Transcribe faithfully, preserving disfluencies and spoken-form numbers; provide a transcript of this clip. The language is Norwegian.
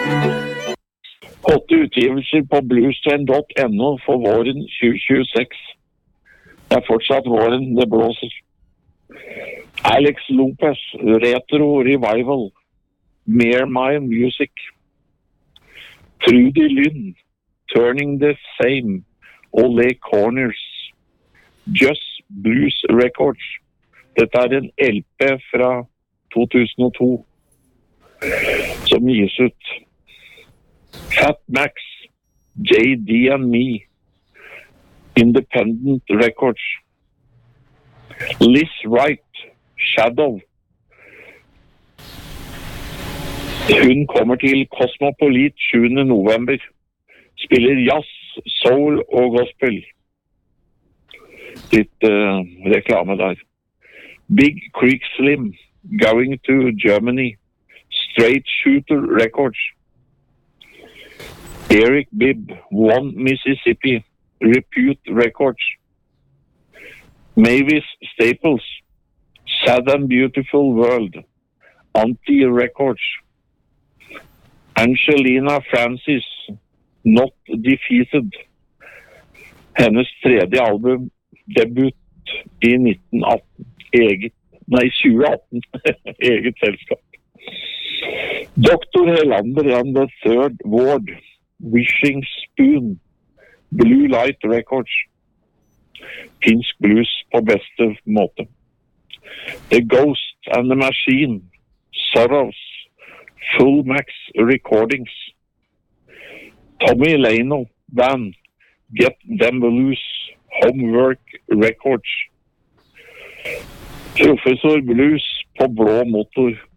Åtte utgivelser på bluestrain punktum no for våren tjue tjueseks. Det er fortsatt våren, det blåser. Alex Lopez, Retro Revival, Mere My Music. Trudy Lynn, Turning the Same, Ole Corners. Just Blues Records. Dette er en L P fra to tusen og to som gis ut. Fat Max, J D and Me, Independent Records. Liz Wright, Shadow. Hun kommer til Cosmopolit sjuende november. Spiller jazz, soul og gospel. Litt uh, reklame der. Big Creek Slim, Going to Germany. Straight Shooter Records. Eric Bibb, One Mississippi, Repute Records. Mavis Staples, Sad and Beautiful World, Anti Records. Angelina Francis, Not Defeated. Hennes tredje album, debut i nitten atten. Eget, nei, tjue atten. Eget selskap. Doktor Helander and the Third Ward, Wishing Spoon, Blue Light Records. Finsk blues på beste måte. The Ghost and the Machine, Sorrows, Full Max Recordings. Tommy Leno Band, Get Them Loose, Homework Records. Professor Blues på Blå Motor.